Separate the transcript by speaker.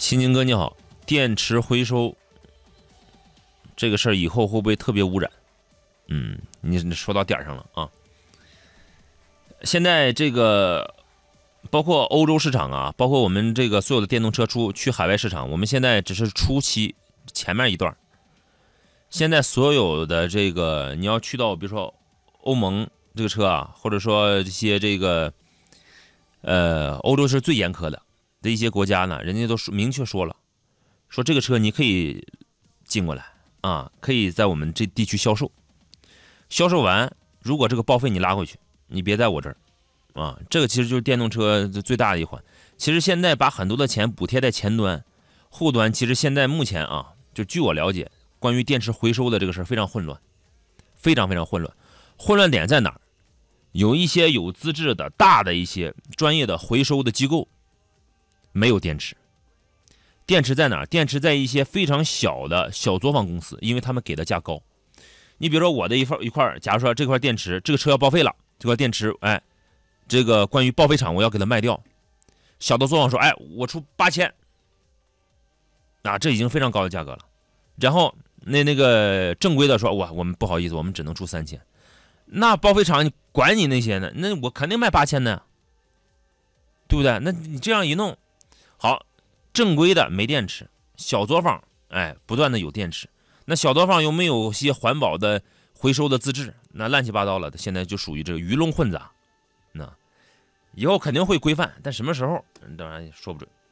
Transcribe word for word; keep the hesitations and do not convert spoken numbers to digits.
Speaker 1: 新金哥你好，电池回收这个事儿以后会不会特别污染？嗯，你你说到点儿上了啊。现在这个包括欧洲市场啊，包括我们这个所有的电动车出去海外市场，我们现在只是初期前面一段。现在所有的这个你要去到比如说欧盟这个车啊，或者说一些这个呃欧洲是最严苛的的一些国家呢，人家都明确说了，说这个车你可以进过来啊，可以在我们这地区销售，销售完如果这个报废你拉回去，你别在我这儿啊。这个其实就是电动车最大的一环。其实现在把很多的钱补贴在前端，后端其实现在目前啊，就据我了解，关于电池回收的这个事儿非常混乱，非常非常混乱。混乱点在哪儿？有一些有资质的大的一些专业的回收的机构没有电池。电池在哪儿？电池在一些非常小的小作坊公司，因为他们给的价高。你比如说我的一块一块，假如说这块电池，这个车要报废了，这块电池，哎，这个关于报废厂我要给它卖掉，小的作坊说，哎，我出八千，啊，这已经非常高的价格了。然后那那个正规的说，哇，我们不好意思，我们只能出三千。那报废厂你管你那些呢？那我肯定卖八千的，对不对？那你这样一弄，好，正规的没电池，小作坊，哎，不断的有电池。那小作坊又没有些环保的回收的资质，那乱七八糟了，现在就属于这个鱼龙混杂。那以后肯定会规范，但什么时候当然也说不准。